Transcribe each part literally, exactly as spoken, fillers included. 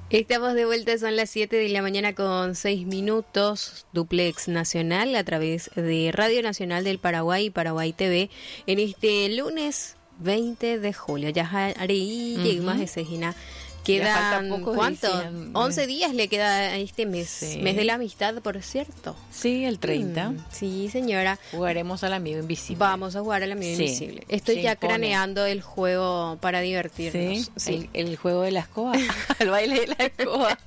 Estamos de vuelta, son las siete de la mañana con seis minutos, duplex nacional a través de Radio Nacional del Paraguay y Paraguay T V en este lunes veinte de julio. Ya haré uh-huh. más de Sejina. Quedan, poco, ¿cuánto? Decían, once días le queda a este mes, sí. Mes de la amistad, por cierto. Sí, el treinta. Mm, sí, señora. Jugaremos al amigo invisible. Vamos a jugar al amigo sí. invisible. Estoy sí, ya impone. craneando el juego para divertirnos. Sí, sí. El, el juego de la escoba, el baile de la escoba.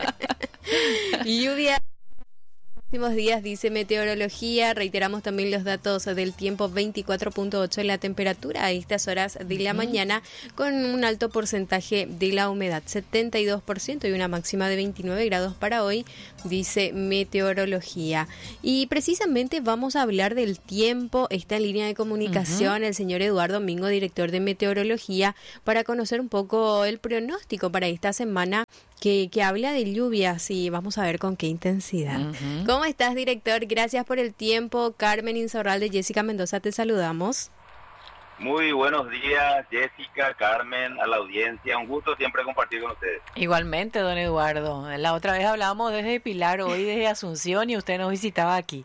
Lluvia. Últimos días, dice meteorología. Reiteramos también los datos del tiempo: veinticuatro punto ocho la temperatura a estas horas de la uh-huh. mañana, con un alto porcentaje de la humedad, setenta y dos por ciento, y una máxima de veintinueve grados para hoy, dice meteorología. Y precisamente vamos a hablar del tiempo. Está en línea de comunicación uh-huh. el señor Eduardo Mingo, director de meteorología, para conocer un poco el pronóstico para esta semana que, que habla de lluvias, y vamos a ver con qué intensidad. Uh-huh. ¿Cómo estás, director? Gracias por el tiempo. Carmen Insaurralde, Jessica Mendoza, te saludamos. Muy buenos días, Jessica, Carmen, a la audiencia. Un gusto siempre compartir con ustedes. Igualmente, don Eduardo. La otra vez hablábamos desde Pilar, hoy desde Asunción, y usted nos visitaba aquí.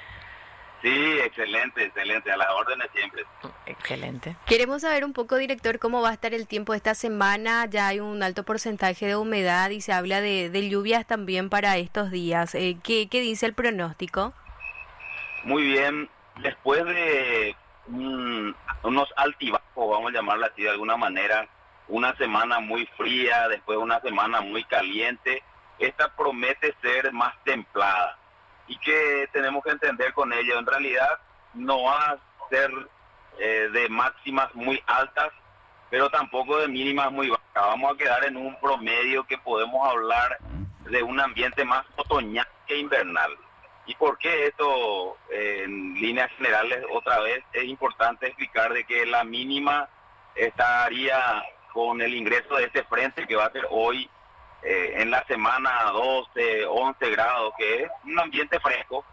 Sí, excelente, excelente, a las órdenes siempre. Excelente. Queremos saber un poco, director, cómo va a estar el tiempo esta semana. Ya hay un alto porcentaje de humedad y se habla de, de lluvias también para estos días. Eh, ¿qué, ¿Qué dice el pronóstico? Muy bien, después de un, unos altibajos, vamos a llamarla así de alguna manera, una semana muy fría, después una semana muy caliente, esta promete ser más templada. Y que tenemos que entender con ello, en realidad no va a ser eh, de máximas muy altas, pero tampoco de mínimas muy bajas. Vamos a quedar en un promedio que podemos hablar de un ambiente más otoñal que invernal. ¿Y por qué esto? Eh, en líneas generales, otra vez, es importante explicar de que la mínima estaría con el ingreso de este frente que va a ser hoy, Eh, en la semana doce, once grados, que es un ambiente fresco,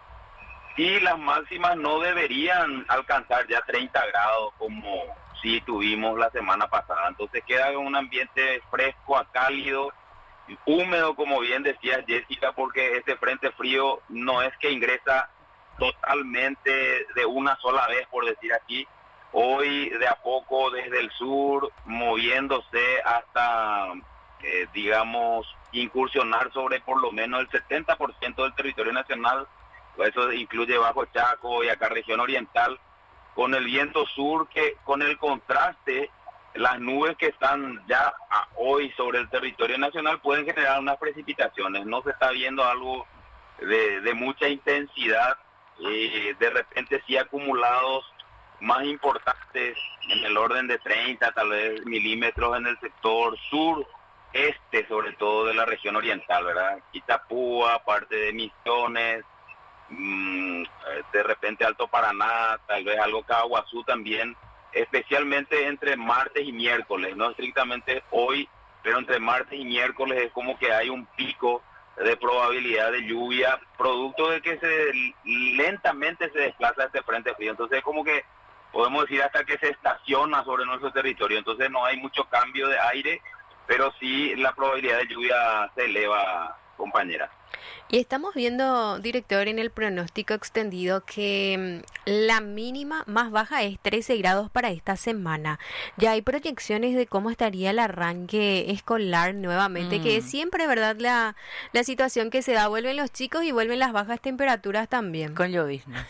y las máximas no deberían alcanzar ya treinta grados como sí tuvimos la semana pasada. Entonces queda un ambiente fresco a cálido, húmedo, como bien decía Jessica, porque este frente frío no es que ingresa totalmente de una sola vez, por decir aquí. Hoy de a poco desde el sur, moviéndose hasta Eh, digamos, incursionar sobre por lo menos el setenta por ciento del territorio nacional. Eso incluye Bajo Chaco y acá región oriental, con el viento sur, que con el contraste, las nubes que están ya a hoy sobre el territorio nacional pueden generar unas precipitaciones. No se está viendo algo de, de mucha intensidad, eh, de repente sí acumulados más importantes en el orden de treinta tal vez milímetros en el sector sur, este sobre todo de la región oriental, ¿verdad? Itapúa, parte de Misiones, mmm, de repente Alto Paraná, tal vez algo Caguazú también, especialmente entre martes y miércoles, no estrictamente hoy, pero entre martes y miércoles es como que hay un pico de probabilidad de lluvia, producto de que se lentamente se desplaza este frente frío. Entonces como que podemos decir hasta que se estaciona sobre nuestro territorio, entonces no hay mucho cambio de aire, pero sí la probabilidad de lluvia se eleva, compañera. Y estamos viendo, director, en el pronóstico extendido que la mínima más baja es trece grados para esta semana. Ya hay proyecciones de cómo estaría el arranque escolar nuevamente, mm. que es siempre, ¿verdad?, la, la situación que se da. Vuelven los chicos y vuelven las bajas temperaturas también. Con lloviznas.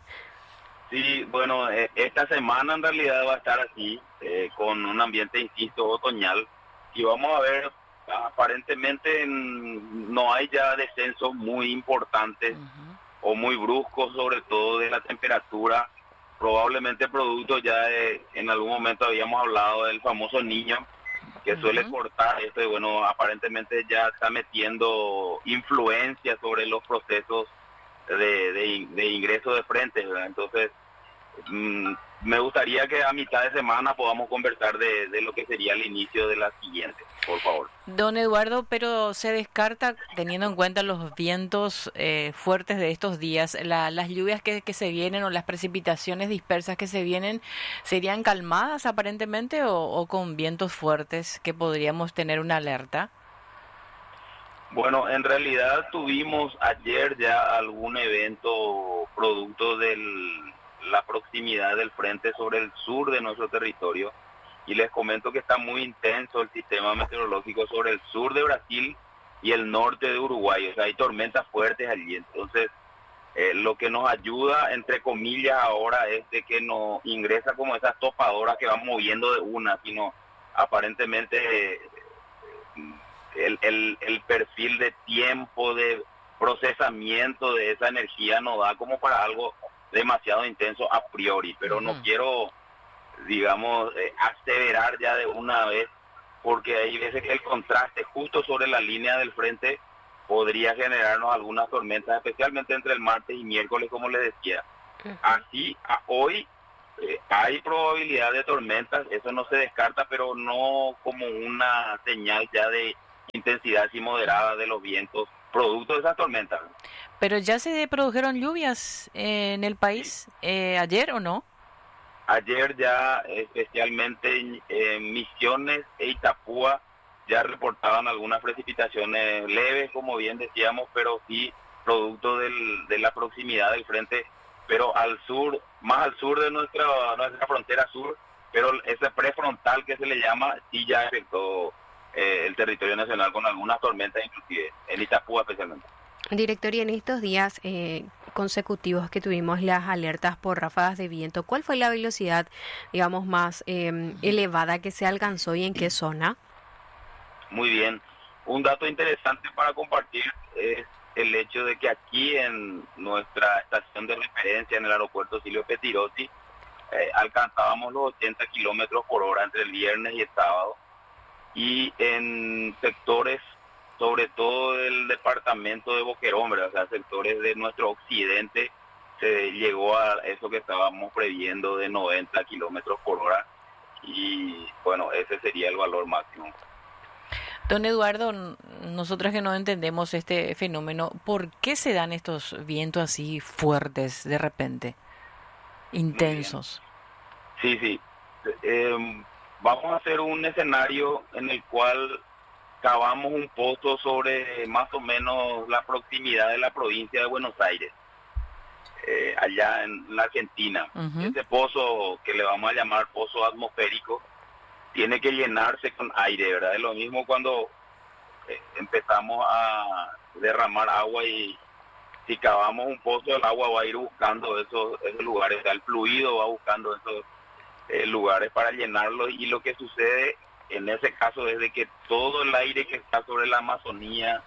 Sí, bueno, eh, esta semana en realidad va a estar así, eh, con un ambiente, insisto, otoñal. Y vamos a ver, aparentemente no hay ya descensos muy importantes uh-huh. o muy bruscos, sobre todo de la temperatura, probablemente producto ya de, en algún momento habíamos hablado del famoso niño, que uh-huh. suele cortar esto, y bueno, aparentemente ya está metiendo influencia sobre los procesos de, de, de ingreso de frente, ¿verdad? Entonces, mmm, me gustaría que a mitad de semana podamos conversar de, de lo que sería el inicio de la siguiente, por favor. Don Eduardo, pero se descarta, teniendo en cuenta los vientos eh, fuertes de estos días, la, las lluvias que, que se vienen o las precipitaciones dispersas que se vienen, ¿serían calmadas aparentemente o, o con vientos fuertes que podríamos tener una alerta? Bueno, en realidad tuvimos ayer ya algún evento producto de la proximidad del frente sobre el sur de nuestro territorio, y les comento que está muy intenso el sistema meteorológico sobre el sur de Brasil y el norte de Uruguay. O sea, hay tormentas fuertes allí. Entonces, eh, lo que nos ayuda, entre comillas, ahora es de que no ingresa como esas topadoras que van moviendo de una, sino aparentemente eh, el, el, el perfil de tiempo, de procesamiento de esa energía no da como para algo demasiado intenso a priori. Pero uh-huh. no quiero, digamos, eh, aseverar ya de una vez, porque hay veces que el contraste justo sobre la línea del frente podría generarnos algunas tormentas, especialmente entre el martes y miércoles, como les decía. Uh-huh. Así, a hoy eh, hay probabilidad de tormentas, eso no se descarta, pero no como una señal ya de intensidad así moderada de los vientos, producto de esas tormentas. Pero ya se produjeron lluvias eh, en el país eh, ayer, ¿o no? Ayer ya, especialmente en eh, Misiones e Itapúa, ya reportaban algunas precipitaciones leves, como bien decíamos, pero sí producto del, de la proximidad del frente, pero al sur, más al sur de nuestra, nuestra frontera sur, pero ese prefrontal que se le llama, sí ya afectó eh, el territorio nacional con algunas tormentas, inclusive en Itapúa especialmente. Director, y en estos días eh, consecutivos que tuvimos las alertas por ráfagas de viento, ¿cuál fue la velocidad, digamos, más eh, elevada que se alcanzó y en qué zona? Muy bien. Un dato interesante para compartir es el hecho de que aquí en nuestra estación de referencia en el aeropuerto Silvio Pettirossi eh, alcanzábamos los ochenta kilómetros por hora entre el viernes y el sábado, y en sectores sobre todo del departamento de Boquerón, ¿verdad? O sea, sectores de nuestro occidente, se llegó a eso que estábamos previendo de noventa kilómetros por hora, y bueno, ese sería el valor máximo. Don Eduardo, nosotros que no entendemos este fenómeno, ¿por qué se dan estos vientos así fuertes de repente, intensos? Sí, sí. Eh, vamos a hacer un escenario en el cual cavamos un pozo sobre más o menos la proximidad de la provincia de Buenos Aires, eh, allá en la Argentina. Uh-huh. Ese pozo, que le vamos a llamar pozo atmosférico, tiene que llenarse con aire, ¿verdad? Es lo mismo cuando eh, empezamos a derramar agua, y si cavamos un pozo, el agua va a ir buscando esos, esos lugares, o sea, el fluido va buscando esos eh, lugares para llenarlo, y lo que sucede en ese caso es de que todo el aire que está sobre la Amazonía,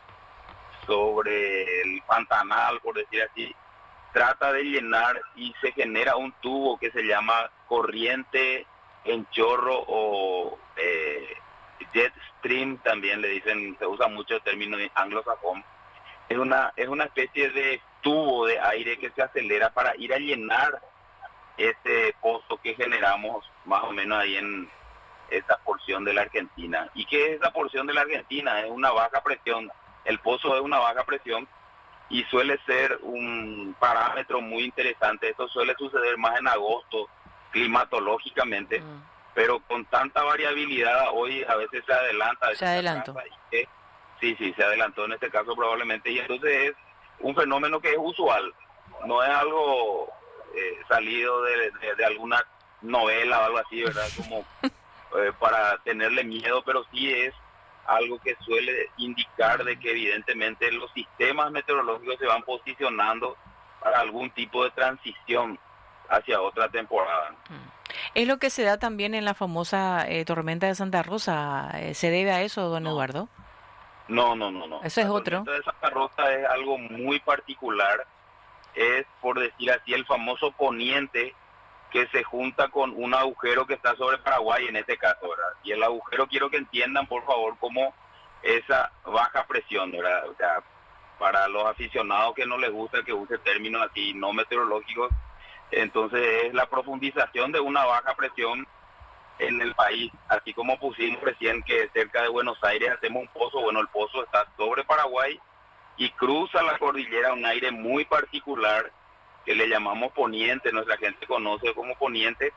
sobre el Pantanal, por decir así, trata de llenar, y se genera un tubo que se llama corriente en chorro o eh, jet stream, también le dicen, se usa mucho el término anglosajón. Es una, es una especie de tubo de aire que se acelera para ir a llenar ese pozo que generamos más o menos ahí en esa porción de la Argentina. ¿Y qué es esa porción de la Argentina? Es una baja presión. El pozo es una baja presión y suele ser un parámetro muy interesante. Esto suele suceder más en agosto, climatológicamente, mm. pero con tanta variabilidad hoy a veces se adelanta. Se adelantó. Que, sí, sí, se adelantó en este caso probablemente, y entonces es un fenómeno que es usual. No es algo eh, salido de, de, de alguna novela o algo así, ¿verdad? Como Eh, para tenerle miedo, pero sí es algo que suele indicar de que evidentemente los sistemas meteorológicos se van posicionando para algún tipo de transición hacia otra temporada. ¿Es lo que se da también en la famosa eh, tormenta de Santa Rosa? ¿Se debe a eso, don no. Eduardo? No, no, no, no. Eso es la otro. La tormenta de Santa Rosa es algo muy particular. Es, por decir así, el famoso poniente, que se junta con un agujero que está sobre Paraguay en este caso, ¿verdad? Y el agujero, quiero que entiendan, por favor, como esa baja presión, ¿verdad? O sea, para los aficionados que no les gusta que use términos así no meteorológicos, entonces es la profundización de una baja presión en el país. Así como pusimos recién que cerca de Buenos Aires hacemos un pozo, bueno, el pozo está sobre Paraguay y cruza la cordillera un aire muy particular que le llamamos poniente, nuestra gente conoce como poniente,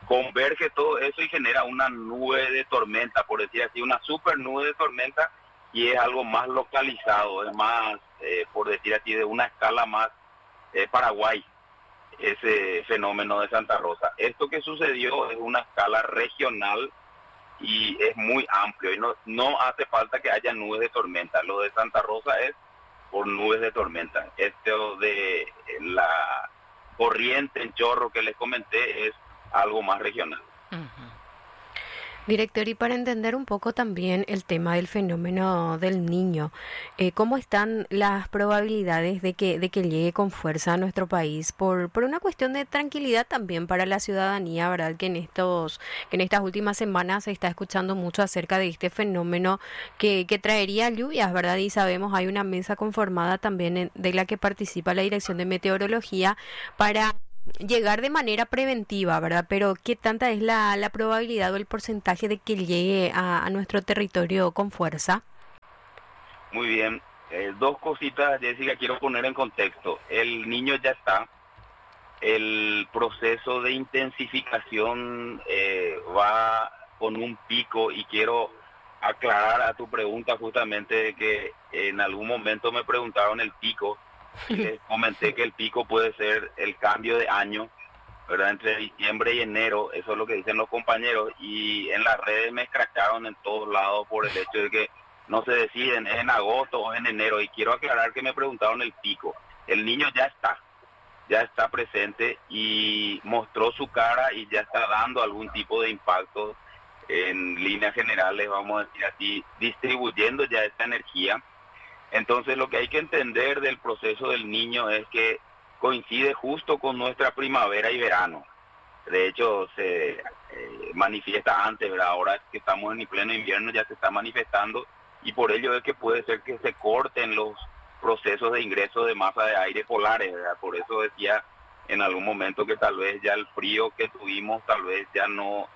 converge todo eso y genera una nube de tormenta, por decir así, una super nube de tormenta, y es algo más localizado, es más, eh, por decir así, de una escala más eh, Paraguay, ese fenómeno de Santa Rosa. Esto que sucedió es una escala regional y es muy amplio y no, no hace falta que haya nubes de tormenta. Lo de Santa Rosa es por nubes de tormenta. Esto de la corriente en chorro que les comenté es algo más regional. Uh-huh. Director, y para entender un poco también el tema del fenómeno del niño, eh, ¿cómo están las probabilidades de que de que llegue con fuerza a nuestro país por por una cuestión de tranquilidad también para la ciudadanía, verdad? Que en estos que en estas últimas semanas se está escuchando mucho acerca de este fenómeno que que traería lluvias, ¿verdad? Y sabemos hay una mesa conformada también en, de la que participa la Dirección de Meteorología para llegar de manera preventiva, ¿verdad? Pero ¿qué tanta es la, la probabilidad o el porcentaje de que llegue a, a nuestro territorio con fuerza? Muy bien. Eh, dos cositas, Jessica, quiero poner en contexto. El niño ya está. El proceso de intensificación eh, va con un pico y quiero aclarar a tu pregunta justamente de que en algún momento me preguntaron el pico. Les comenté que el pico puede ser el cambio de año, ¿verdad? Entre diciembre y enero, eso es lo que dicen los compañeros, y en las redes me escracharon en todos lados por el hecho de que no se deciden, es en agosto o en enero, y quiero aclarar que me preguntaron el pico. El niño ya está, ya está presente y mostró su cara y ya está dando algún tipo de impacto en líneas generales, vamos a decir así, distribuyendo ya esta energía. Entonces lo que hay que entender del proceso del niño es que coincide justo con nuestra primavera y verano. De hecho se eh, manifiesta antes, ¿verdad? Ahora que estamos en pleno invierno ya se está manifestando y por ello es que puede ser que se corten los procesos de ingreso de masa de aire polares, ¿verdad? Por eso decía en algún momento que tal vez ya el frío que tuvimos tal vez ya no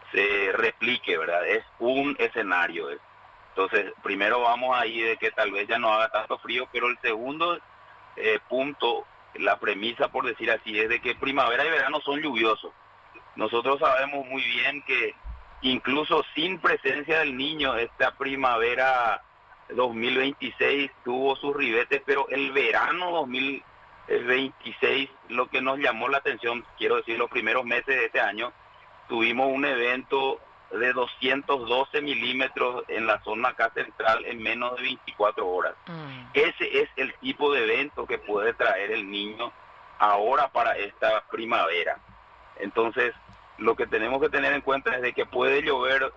se replique, ¿verdad? Es un escenario, es. Entonces, primero vamos ahí de que tal vez ya no haga tanto frío, pero el segundo eh, punto, la premisa, por decir así, es de que primavera y verano son lluviosos. Nosotros sabemos muy bien que incluso sin presencia del niño, esta primavera dos mil veintiséis tuvo sus ribetes, pero el verano dos mil veintiséis, lo que nos llamó la atención, quiero decir, los primeros meses de este año, tuvimos un evento de doscientos doce milímetros en la zona acá central en menos de veinticuatro horas. Mm. Ese es el tipo de evento que puede traer el niño ahora para esta primavera. Entonces, lo que tenemos que tener en cuenta es de que puede llover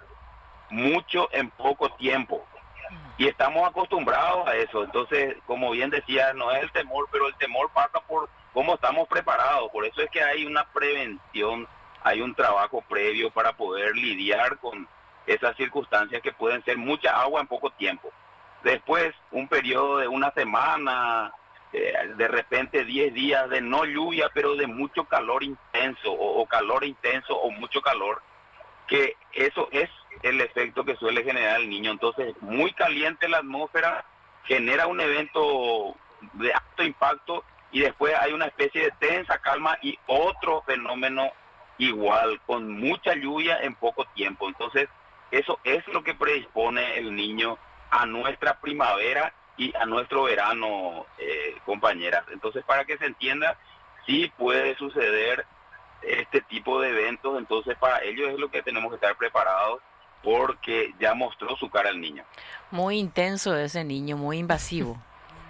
mucho en poco tiempo. Y estamos acostumbrados a eso. Entonces, como bien decía, no es el temor, pero el temor pasa por cómo estamos preparados. Por eso es que hay una prevención, hay un trabajo previo para poder lidiar con esas circunstancias que pueden ser mucha agua en poco tiempo. Después, un periodo de una semana, eh, de repente diez días de no lluvia, pero de mucho calor intenso, o, o calor intenso o mucho calor, que eso es el efecto que suele generar el niño. Entonces, muy caliente la atmósfera, genera un evento de alto impacto, y después hay una especie de tensa calma y otro fenómeno igual, con mucha lluvia en poco tiempo. Entonces, eso es lo que predispone el niño a nuestra primavera y a nuestro verano, eh, compañeras. Entonces, para que se entienda, sí puede suceder este tipo de eventos. Entonces, para ello es lo que tenemos que estar preparados, porque ya mostró su cara el niño. Muy intenso ese niño, muy invasivo.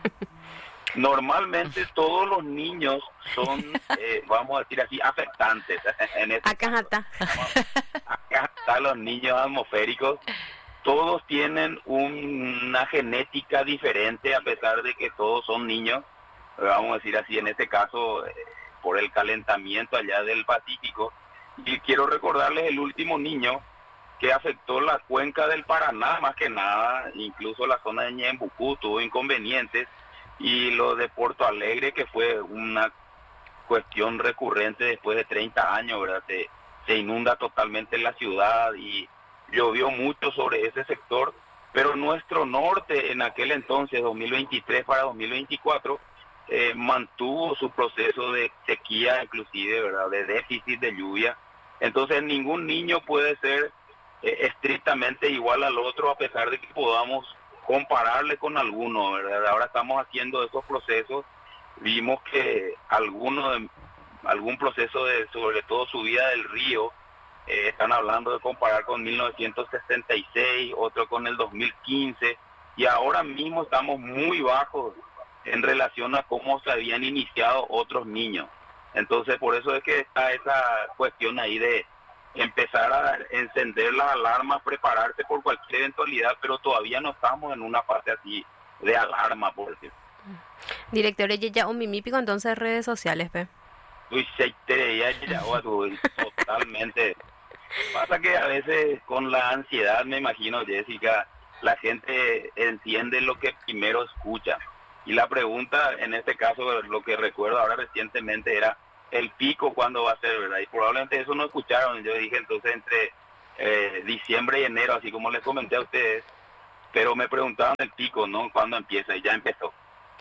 Normalmente todos los niños son, eh, vamos a decir así, afectantes. En este acá está. Acá están los niños atmosféricos. Todos tienen una genética diferente, a pesar de que todos son niños. Vamos a decir así, en este caso, eh, por el calentamiento allá del Pacífico. Y quiero recordarles el último niño que afectó la cuenca del Paraná, más que nada, incluso la zona de Ñembucú tuvo inconvenientes. Y lo de Porto Alegre, que fue una cuestión recurrente después de treinta años, ¿verdad? Se, se inunda totalmente la ciudad y llovió mucho sobre ese sector, pero nuestro norte en aquel entonces, dos mil veintitrés para dos mil veinticuatro, eh, mantuvo su proceso de sequía, inclusive, ¿verdad? De déficit de lluvia. Entonces ningún niño puede ser eh, estrictamente igual al otro, a pesar de que podamos compararle con algunos, ¿verdad? Ahora estamos haciendo esos procesos, vimos que algunos de, algún proceso de, sobre todo subida del río, eh, están hablando de comparar con mil novecientos sesenta y seis, otro con el dos mil quince, y ahora mismo estamos muy bajos en relación a cómo se habían iniciado otros niños. Entonces, por eso es que está esa cuestión ahí de empezar a encender las alarmas, prepararse por cualquier eventualidad, pero todavía no estamos en una fase así de alarma, por decirlo. Director, ella ya un mimípico entonces redes sociales, pe. Uy, se te ya ya totalmente. Pasa que a veces con la ansiedad, me imagino, Jessica, la gente entiende lo que primero escucha. Y la pregunta, en este caso, lo que recuerdo ahora recientemente era el pico, ¿cuándo va a ser, verdad? Y probablemente eso no escucharon. Yo dije entonces entre eh, diciembre y enero, así como les comenté a ustedes, pero me preguntaban el pico, ¿no? ¿Cuándo empieza? Y ya empezó.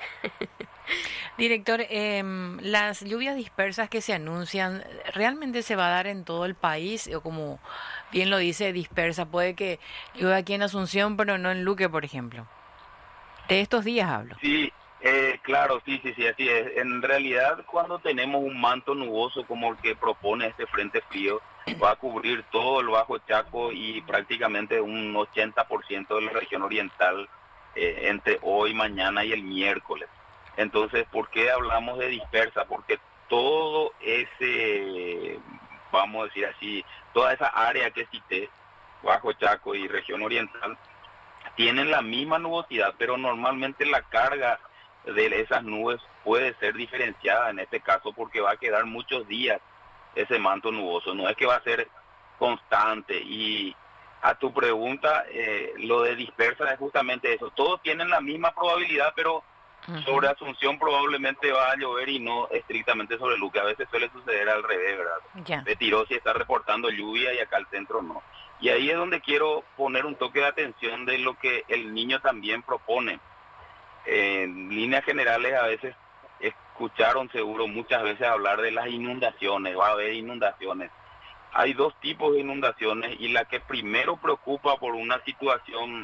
Director, eh, las lluvias dispersas que se anuncian, ¿realmente se va a dar en todo el país? O como bien lo dice, dispersa, puede que llueva aquí en Asunción, pero no en Luque, por ejemplo. De estos días hablo. Sí, eh, claro, sí, sí, sí, así es. En realidad, cuando tenemos un manto nuboso como el que propone este frente frío, va a cubrir todo el Bajo Chaco y prácticamente un ochenta por ciento de la región oriental eh, entre hoy, mañana y el miércoles. Entonces, ¿por qué hablamos de dispersa? Porque todo ese, vamos a decir así, toda esa área que cité, Bajo Chaco y región oriental, tienen la misma nubosidad, pero normalmente la carga de esas nubes puede ser diferenciada en este caso porque va a quedar muchos días ese manto nuboso, no es que va a ser constante. Y a tu pregunta, eh, lo de dispersa es justamente eso, todos tienen la misma probabilidad, pero uh-huh. sobre Asunción probablemente va a llover y no estrictamente sobre Luque, a veces suele suceder al revés, ¿verdad? Yeah. Petirosi está reportando lluvia y acá al centro no. Y ahí es donde quiero poner un toque de atención de lo que el niño también propone. En líneas generales, a veces escucharon seguro muchas veces hablar de las inundaciones, va a haber inundaciones. Hay dos tipos de inundaciones y la que primero preocupa por una situación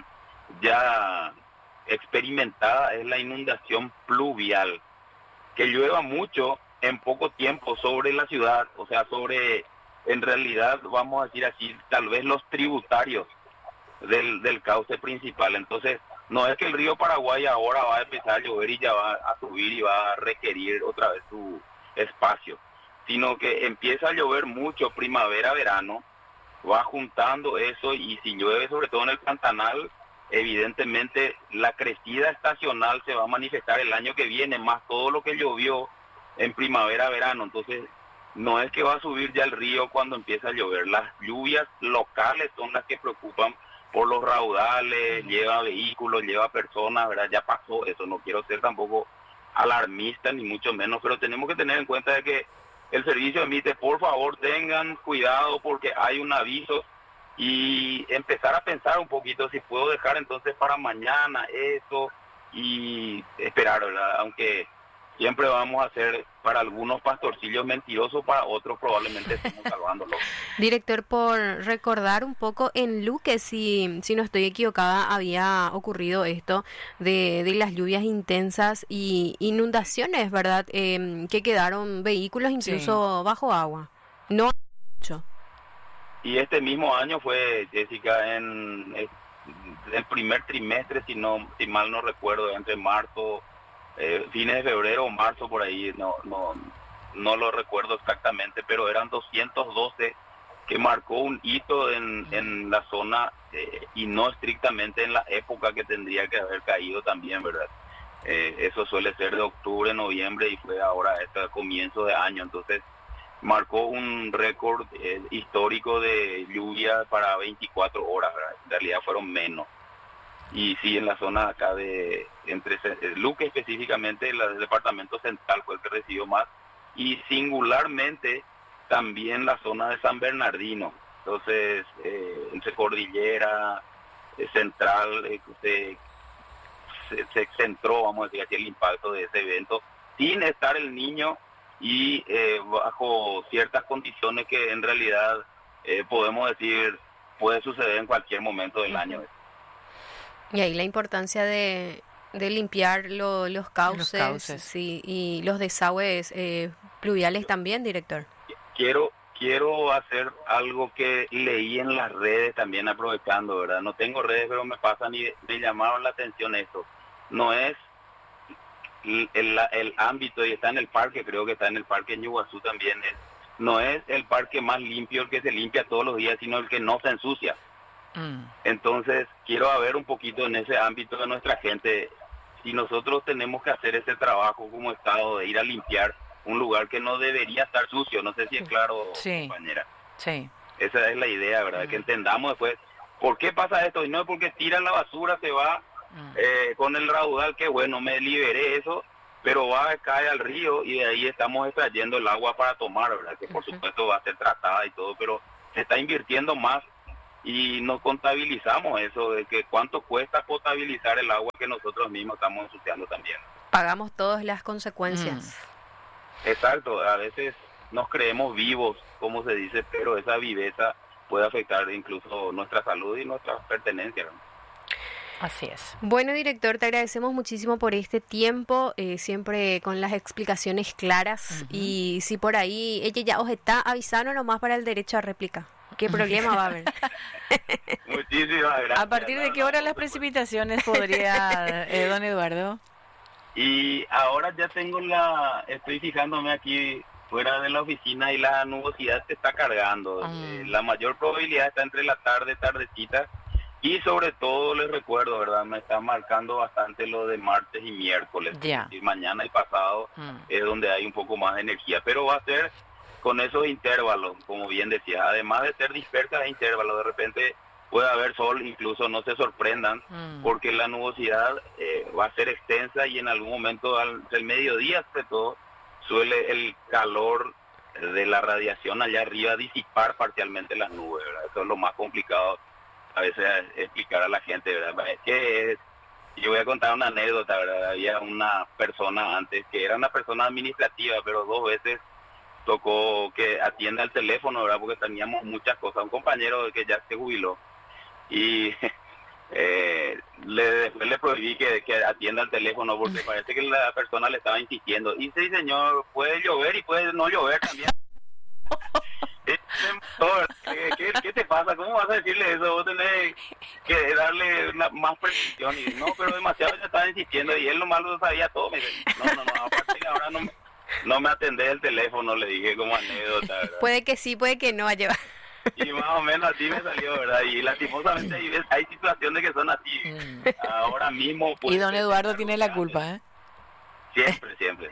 ya experimentada es la inundación pluvial. Que llueva mucho en poco tiempo sobre la ciudad, o sea, sobre... en realidad, vamos a decir así, tal vez los tributarios del, del cauce principal. Entonces, no es que el río Paraguay ahora va a empezar a llover y ya va a subir y va a requerir otra vez su espacio, sino que empieza a llover mucho primavera, verano, va juntando eso y si llueve sobre todo en el Pantanal, evidentemente la crecida estacional se va a manifestar el año que viene, más todo lo que llovió en primavera, verano. Entonces, no es que va a subir ya el río cuando empieza a llover. Las lluvias locales son las que preocupan por los raudales, lleva vehículos, lleva personas, ¿verdad? Ya pasó eso, no quiero ser tampoco alarmista ni mucho menos, pero tenemos que tener en cuenta de que el servicio emite, por favor tengan cuidado porque hay un aviso y empezar a pensar un poquito si puedo dejar entonces para mañana eso y esperar, ¿verdad? Aunque siempre vamos a ser para algunos pastorcillos mentirosos, para otros probablemente estemos salvándolo. Director, por recordar un poco, en Luque, si, si no estoy equivocada, había ocurrido esto de, de las lluvias intensas y inundaciones, ¿verdad? Eh, que quedaron vehículos incluso sí. bajo agua. No mucho. Y este mismo año fue, Jessica, en el primer trimestre, si no si mal no recuerdo, entre marzo... Eh, fines de febrero o marzo por ahí, no no no lo recuerdo exactamente, pero eran doscientos doce que marcó un hito en, en la zona eh, y no estrictamente en la época que tendría que haber caído también, ¿verdad? Eh, eso suele ser de octubre, noviembre y fue ahora este comienzo de año, entonces marcó un récord eh, histórico de lluvia para veinticuatro horas, ¿verdad? En realidad fueron menos. Y sí, en la zona acá de entre Luque específicamente, el departamento central fue el que recibió más y singularmente también la zona de San Bernardino. Entonces, eh, entre Cordillera eh, Central eh, se, se, se centró, vamos a decir así, el impacto de ese evento sin estar el niño y eh, bajo ciertas condiciones que en realidad eh, podemos decir puede suceder en cualquier momento del año. Y ahí la importancia de, de limpiar lo, los cauces, Los cauces. Sí, y los desagües eh, pluviales también, director. Quiero quiero hacer algo que leí en las redes también, aprovechando, ¿verdad? No tengo redes, pero me pasan y me llamaron la atención esto. No es el, el, el ámbito, y está en el parque, creo que está en el parque Ñuguazú también, es, no es el parque más limpio el que se limpia todos los días, sino el que no se ensucia. Mm. Entonces, quiero ver un poquito en ese ámbito de nuestra gente, si nosotros tenemos que hacer ese trabajo como Estado, de ir a limpiar un lugar que no debería estar sucio. No sé si es claro, Sí. compañera. Sí. Esa es la idea, ¿verdad? Mm. Que entendamos después por qué pasa esto. Y no es porque tiran la basura, se va Mm. eh, con el raudal, que bueno, me liberé eso, pero va, cae al río y de ahí estamos extrayendo el agua para tomar, ¿verdad? Que por Ujú. supuesto va a ser tratada y todo, pero se está invirtiendo más y no contabilizamos eso, de que cuánto cuesta potabilizar el agua que nosotros mismos estamos ensuciando también. Pagamos todas las consecuencias. Exacto, a veces nos creemos vivos, como se dice, pero esa viveza puede afectar incluso nuestra salud y nuestras pertenencias, ¿no? Así es. Bueno, director, te agradecemos muchísimo por este tiempo, eh, siempre con las explicaciones claras. Ujú. Y si por ahí ella ya os está avisando nomás para el derecho a réplica, ¿qué problema va a haber? Muchísimas gracias. ¿A partir de No, qué no, hora por las supuesto. precipitaciones podría, eh, don Eduardo? Y ahora ya tengo la, estoy fijándome aquí fuera de la oficina y la nubosidad se está cargando. Ah. Eh, la mayor probabilidad está entre la tarde, tardecita. Y sobre todo les recuerdo, ¿verdad? Me está marcando bastante lo de martes y miércoles. Ya. Es decir, mañana y pasado Mm. es donde hay un poco más de energía. Pero va a ser con esos intervalos, como bien decía. Además de ser dispersas de intervalos, de repente puede haber sol, incluso no se sorprendan, Mm. porque la nubosidad eh, va a ser extensa y en algún momento al del mediodía, sobre todo, suele el calor de la radiación allá arriba disipar parcialmente las nubes, ¿verdad? Eso es lo más complicado a veces explicar a la gente, ¿verdad? Es que es, yo voy a contar una anécdota, ¿verdad? Había una persona antes que era una persona administrativa, pero dos veces tocó que atienda el teléfono, ¿verdad? Porque teníamos muchas cosas. Un compañero que ya se jubiló y eh, le, después le prohibí que, que atienda el teléfono porque parece que la persona le estaba insistiendo. Y sí, señor, puede llover y puede no llover también. ¿Qué, qué, ¿Qué te pasa? ¿Cómo vas a decirle eso? Vos tenés que darle una, más precisión. Y no, pero demasiado ya estaba insistiendo y él nomás lo sabía todo. Me dice, no, no, no, aparte que ahora no, me- no me atendés el teléfono, le dije como anécdota, ¿verdad? Puede que sí, puede que no, a llevar. Y más o menos así me salió, ¿verdad? Y lastimosamente hay, veces- hay situaciones que son así. Mm. Ahora mismo... Y puede don ser Eduardo algo tiene la grande. culpa, ¿eh? Siempre, siempre.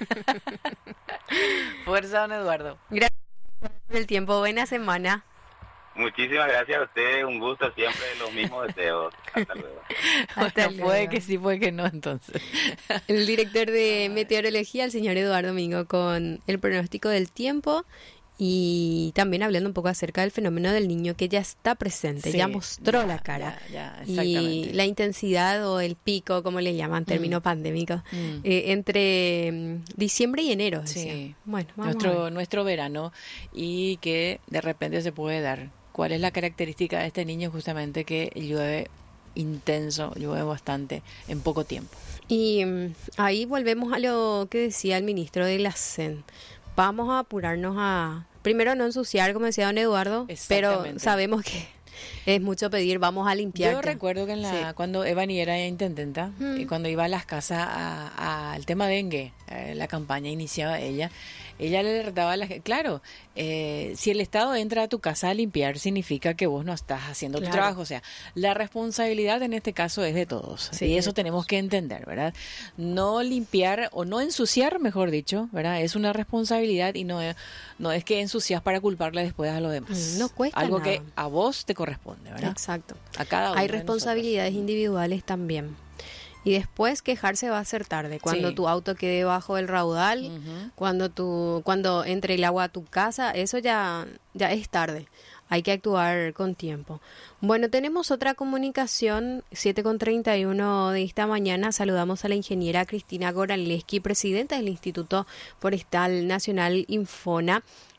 Fuerza, don Eduardo. Gracias por el tiempo, buena semana. Muchísimas gracias a ustedes, un gusto, siempre los mismos deseos. Hasta luego. Hasta Bueno, puede luego. que sí, puede que no, entonces. El director de meteorología, el señor Eduardo Domingo, con el pronóstico del tiempo y también hablando un poco acerca del fenómeno del niño que ya está presente, Sí, ya mostró ya, la cara. ya, ya, Y exactamente. la intensidad o el pico, como le llaman, término Mm. pandémico, Mm. eh, entre mm, diciembre y enero. Sí. decía. Bueno, vamos a nuestro ver. nuestro verano y que de repente se puede dar. ¿Cuál es la característica de este niño? Justamente que llueve intenso, llueve bastante en poco tiempo. Y mm, ahí volvemos a lo que decía el ministro de la C E N. Vamos a apurarnos a, primero no ensuciar, como decía don Eduardo, pero Exactamente. sabemos que es mucho pedir, vamos a limpiar. Yo recuerdo que en la, Sí. cuando Evani era intendenta, Mm. y cuando iba a las casas a- a- al tema dengue, eh, la campaña iniciaba ella, ella le alertaba a la gente, claro, eh, si el Estado entra a tu casa a limpiar, significa que vos no estás haciendo Claro. tu trabajo, o sea, la responsabilidad en este caso es de todos, Sí, y de eso tenemos que entender, ¿verdad? No limpiar o no ensuciar, mejor dicho, ¿verdad? Es una responsabilidad y no es, no es que ensucias para culparle después a los demás. Mm, no cuesta Algo nada. que a vos te corresponde, ¿verdad? Exacto. A cada uno Hay de responsabilidades individuales también. Y después quejarse va a ser tarde, cuando Sí. tu auto quede bajo el raudal, Ujú. cuando tu, cuando entre el agua a tu casa, eso ya, ya es tarde. Hay que actuar con tiempo. Bueno, tenemos otra comunicación, siete con treinta y uno de esta mañana. Saludamos a la ingeniera Cristina Goraleski, presidenta del Instituto Forestal Nacional Infona.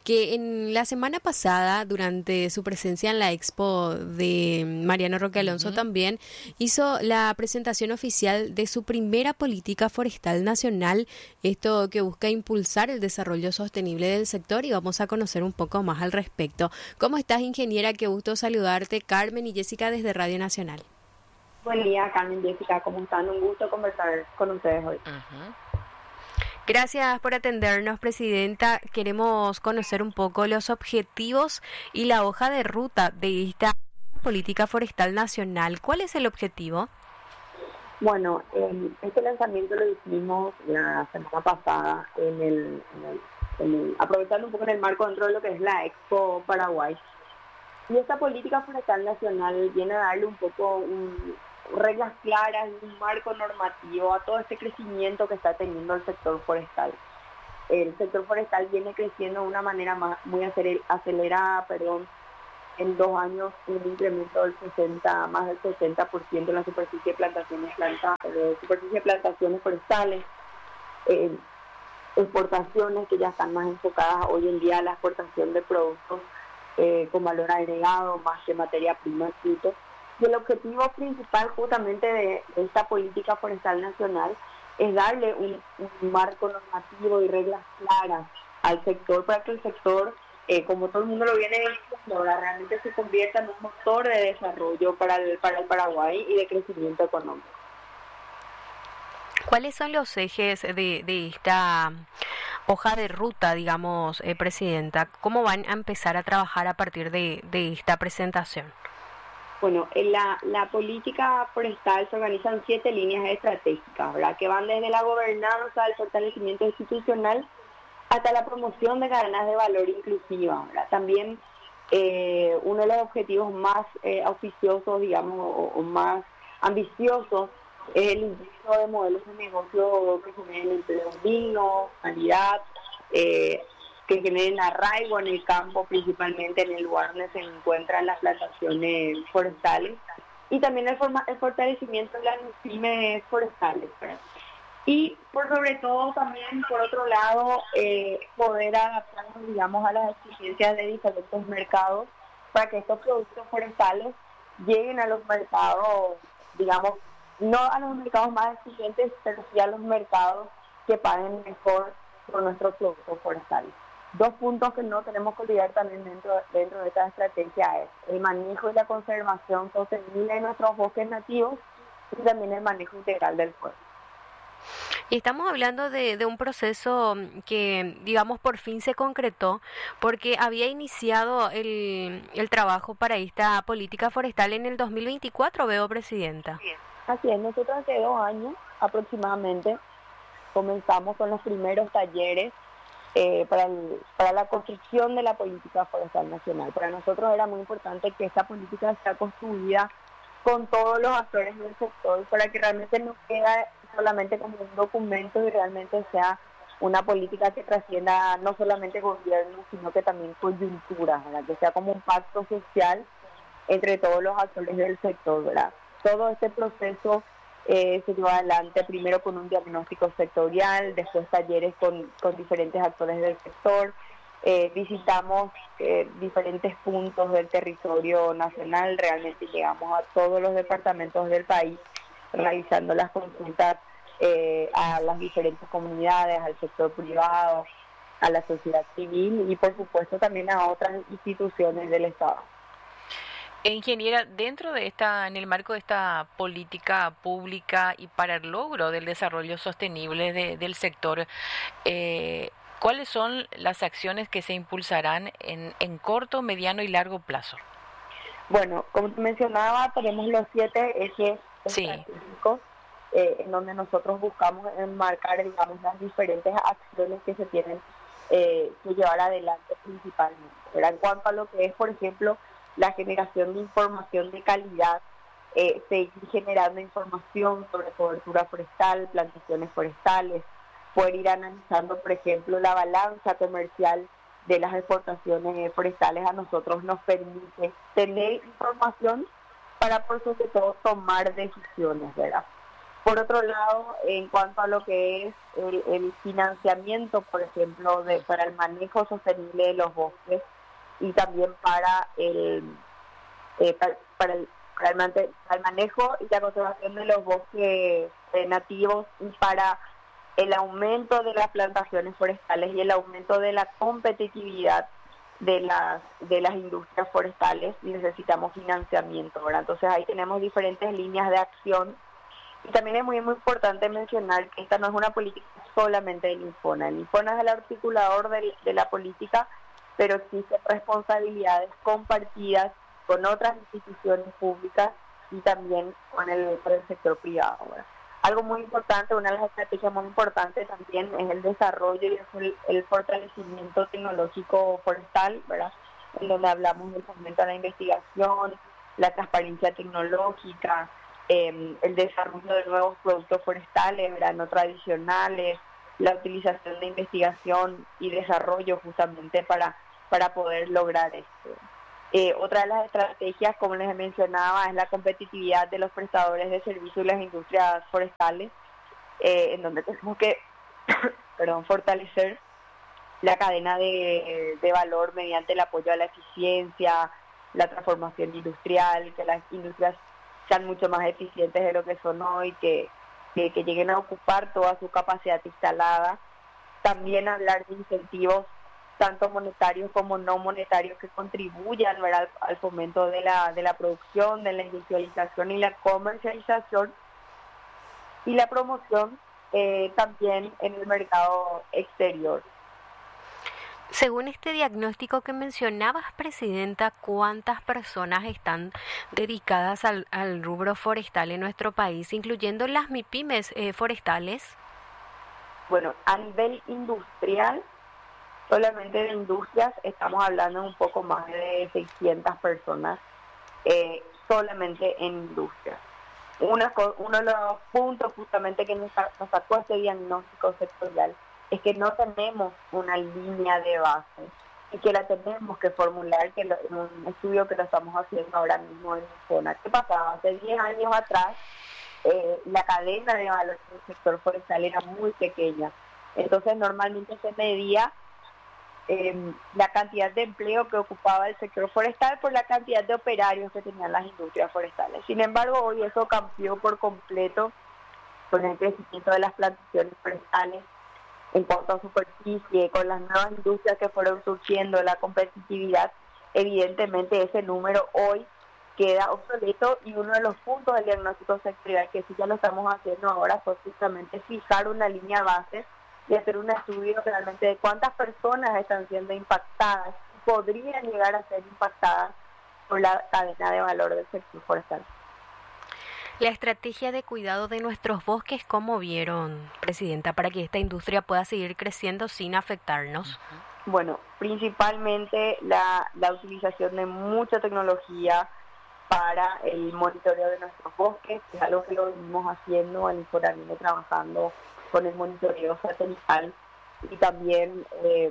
que en la semana pasada, durante su presencia en la expo de Mariano Roque Alonso, uh-huh. también hizo la presentación oficial de su primera política forestal nacional, esto que busca impulsar el desarrollo sostenible del sector, y vamos a conocer un poco más al respecto. ¿Cómo estás, ingeniera? Qué gusto saludarte. Carmen y Jessica desde Radio Nacional. Buen día, Carmen, Jessica, ¿cómo están? Un gusto conversar con ustedes hoy. Uh-huh. Gracias por atendernos, presidenta. Queremos conocer un poco los objetivos y la hoja de ruta de esta política forestal nacional. ¿Cuál es el objetivo? Bueno, eh, este lanzamiento lo hicimos la semana pasada, en el, en el, en el, aprovechando un poco en el marco dentro de lo que es la Expo Paraguay. Y esta política forestal nacional viene a darle un poco un, reglas claras, un marco normativo a todo este crecimiento que está teniendo el sector forestal. El sector forestal viene creciendo de una manera más, muy acelerada, perdón, en dos años un incremento del sesenta, más del sesenta por ciento en la superficie de plantaciones, planta, de superficie de plantaciones forestales, eh, exportaciones que ya están más enfocadas hoy en día a la exportación de productos eh, con valor agregado, más que materia prima, frutos. Y el objetivo principal justamente de esta política forestal nacional es darle un, un marco normativo y reglas claras al sector para que el sector, eh, como todo el mundo lo viene diciendo, realmente se convierta en un motor de desarrollo para el, para el Paraguay y de crecimiento económico. ¿Cuáles son los ejes de, de esta hoja de ruta, digamos, eh, presidenta? ¿Cómo van a empezar a trabajar a partir de, de esta presentación? Bueno, en la, la política forestal se organizan siete líneas estratégicas, ¿verdad? Que van desde la gobernanza, el fortalecimiento institucional, hasta la promoción de cadenas de valor inclusiva, ¿verdad? También eh, uno de los objetivos más eh, auspiciosos, digamos, o, o más ambiciosos, es el ingreso de modelos de negocio que generen empleo digno, calidad, eh, que generen arraigo en el campo, principalmente en el lugar donde se encuentran las plantaciones forestales, y también el, forma, el fortalecimiento de las pymes forestales, ¿verdad? Y por sobre todo también, por otro lado, eh, poder adaptarnos, digamos, a las exigencias de diferentes mercados para que estos productos forestales lleguen a los mercados, digamos, no a los mercados más exigentes, pero sí a los mercados que paguen mejor por nuestros productos forestales. Dos puntos que no tenemos que olvidar también dentro, dentro de esta estrategia es el manejo y la conservación sostenible de nuestros bosques nativos y también el manejo integral del suelo. Y estamos hablando de, de un proceso que, digamos, por fin se concretó, porque había iniciado el, el trabajo para esta política forestal en el dos mil veinticuatro, veo, presidenta. Así es, nosotros hace dos años aproximadamente comenzamos con los primeros talleres Eh, para, el, para la construcción de la política forestal nacional. Para nosotros era muy importante que esta política sea construida con todos los actores del sector para que realmente no quede solamente como un documento y realmente sea una política que trascienda no solamente gobierno, sino que también coyunturas, ¿verdad? Que sea como un pacto social entre todos los actores del sector, ¿verdad? Todo este proceso Eh, se llevó adelante primero con un diagnóstico sectorial, después talleres con, con diferentes actores del sector, eh, visitamos eh, diferentes puntos del territorio nacional, realmente llegamos a todos los departamentos del país, realizando las consultas eh, a las diferentes comunidades, al sector privado, a la sociedad civil y por supuesto también a otras instituciones del Estado. Ingeniera, dentro de esta, en el marco de esta política pública y para el logro del desarrollo sostenible de, del sector, eh, ¿cuáles son las acciones que se impulsarán en, en corto, mediano y largo plazo? Bueno, como te mencionaba, tenemos los siete ejes estratégicos sí. eh, en donde nosotros buscamos enmarcar, digamos, las diferentes acciones que se tienen eh, que llevar adelante principalmente. Pero en cuanto a lo que es, por ejemplo, la generación de información de calidad, eh, seguir generando información sobre cobertura forestal, plantaciones forestales, poder ir analizando, por ejemplo, la balanza comercial de las exportaciones forestales a nosotros nos permite tener información para, por sobre todo, tomar decisiones, ¿verdad? Por otro lado, en cuanto a lo que es el, el financiamiento, por ejemplo, de, para el manejo sostenible de los bosques y también para el, eh, para, para, el, para, el mante, para el manejo y la conservación de los bosques eh, nativos y para el aumento de las plantaciones forestales y el aumento de la competitividad de las de las industrias forestales, necesitamos financiamiento, ¿verdad? Entonces ahí tenemos diferentes líneas de acción. Y también es muy, muy importante mencionar que esta no es una política solamente del INFONA. El INFONA es el articulador de, de la política, pero existen responsabilidades compartidas con otras instituciones públicas y también con el, con el sector privado, ¿verdad? Algo muy importante, una de las estrategias muy importantes también es el desarrollo y el, el fortalecimiento tecnológico forestal, ¿verdad? En donde hablamos del fomento a la investigación, la transparencia tecnológica, eh, el desarrollo de nuevos productos forestales, ¿verdad? No tradicionales, la utilización de investigación y desarrollo justamente para, para poder lograr esto. Eh, otra de las estrategias, como les mencionaba, es la competitividad de los prestadores de servicios y las industrias forestales, eh, en donde tenemos que perdón, fortalecer la cadena de, de valor mediante el apoyo a la eficiencia, la transformación industrial, que las industrias sean mucho más eficientes de lo que son hoy, que, que, que lleguen a ocupar toda su capacidad instalada. También hablar de incentivos tanto monetarios como no monetarios que contribuyan, ¿verdad?, al fomento de la de la producción, de la industrialización y la comercialización y la promoción eh, también en el mercado exterior. Según este diagnóstico que mencionabas, Presidenta, ¿cuántas personas están dedicadas al, al rubro forestal en nuestro país, incluyendo las MIPYMES eh, forestales? Bueno, a nivel industrial, solamente de industrias estamos hablando de un poco más de seiscientas personas, eh, solamente en industrias. Una, uno de los puntos justamente que nos, nos sacó este diagnóstico sectorial es que no tenemos una línea de base y que la tenemos que formular, que lo, en un estudio que lo estamos haciendo ahora mismo en zona. ¿Qué pasaba? Hace diez años atrás eh, la cadena de valor del sector forestal era muy pequeña, entonces normalmente se medía Eh, la cantidad de empleo que ocupaba el sector forestal por la cantidad de operarios que tenían las industrias forestales. Sin embargo, hoy eso cambió por completo con el crecimiento de las plantaciones forestales en cuanto a superficie, con las nuevas industrias que fueron surgiendo, la competitividad. Evidentemente ese número hoy queda obsoleto y uno de los puntos del diagnóstico sectorial que sí ya lo estamos haciendo ahora fue justamente fijar una línea base y hacer un estudio realmente de cuántas personas están siendo impactadas y podrían llegar a ser impactadas por la cadena de valor del sector forestal. La estrategia de cuidado de nuestros bosques, ¿cómo vieron, Presidenta, para que esta industria pueda seguir creciendo sin afectarnos? Bueno, principalmente la, la utilización de mucha tecnología para el monitoreo de nuestros bosques, que es algo que lo venimos haciendo, el INFONA viene trabajando con el monitoreo satelital y también eh,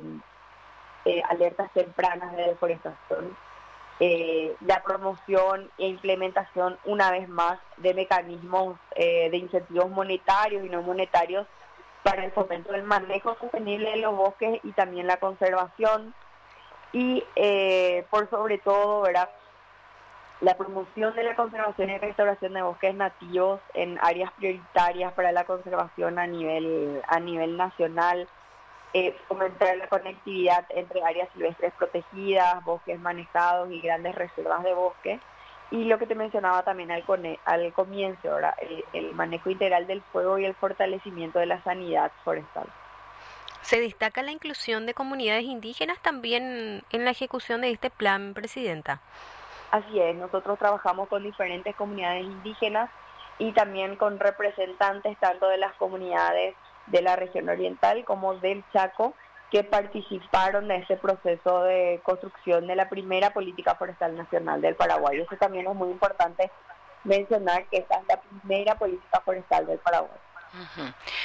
eh, alertas tempranas de deforestación, eh, la promoción e implementación una vez más de mecanismos eh, de incentivos monetarios y no monetarios para el fomento del manejo sostenible de los bosques y también la conservación y eh, por sobre todo, ¿verdad?, la promoción de la conservación y restauración de bosques nativos en áreas prioritarias para la conservación a nivel a nivel nacional, eh, fomentar la conectividad entre áreas silvestres protegidas, bosques manejados y grandes reservas de bosque, y lo que te mencionaba también al, al comienzo, ¿verdad?, el, el manejo integral del fuego y el fortalecimiento de la sanidad forestal. Se destaca la inclusión de comunidades indígenas también en la ejecución de este plan, Presidenta. Así es, nosotros trabajamos con diferentes comunidades indígenas y también con representantes tanto de las comunidades de la región oriental como del Chaco que participaron de ese proceso de construcción de la primera política forestal nacional del Paraguay. Eso también es muy importante mencionar que esta es la primera política forestal del Paraguay. Uh-huh.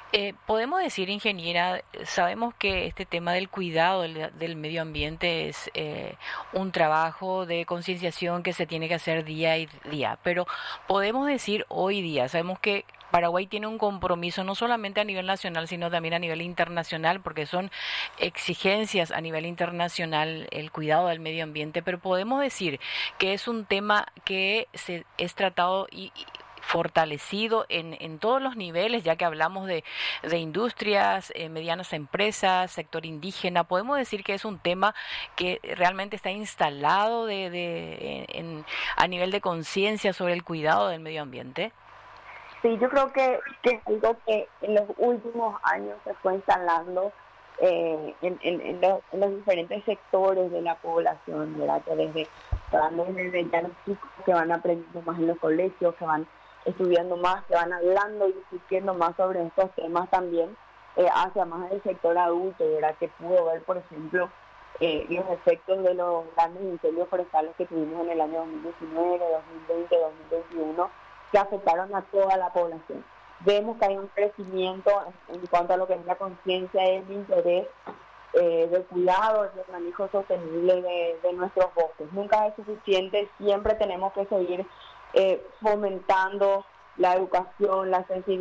Eh, podemos decir, ingeniera, sabemos que este tema del cuidado del, del medio ambiente es eh, un trabajo de concienciación que se tiene que hacer día y día, pero podemos decir hoy día, sabemos que Paraguay tiene un compromiso no solamente a nivel nacional, sino también a nivel internacional, porque son exigencias a nivel internacional el cuidado del medio ambiente, pero podemos decir que es un tema que se es tratado y, y fortalecido en, en todos los niveles, ya que hablamos de, de industrias, eh, medianas empresas, sector indígena. Podemos decir que es un tema que realmente está instalado de, de, en, a nivel de conciencia sobre el cuidado del medio ambiente. Sí, yo creo que, que es algo que en los últimos años se fue instalando eh, en, en, en, los, en los diferentes sectores de la población, ¿verdad? Que desde, desde ya los chicos que van aprendiendo más en los colegios, que van estudiando más, que van hablando y discutiendo más sobre estos temas también, eh, hacia más el sector adulto, ¿verdad? Que pudo ver, por ejemplo, eh, los efectos de los grandes incendios forestales que tuvimos en el año dos mil diecinueve, dos mil veinte, dos mil veintiuno, que afectaron a toda la población. Vemos que hay un crecimiento en, en cuanto a lo que es la conciencia y el interés eh, del cuidado y del manejo sostenible de, de nuestros bosques. Nunca es suficiente, siempre tenemos que seguir eh, fomentando la educación, la sensibilización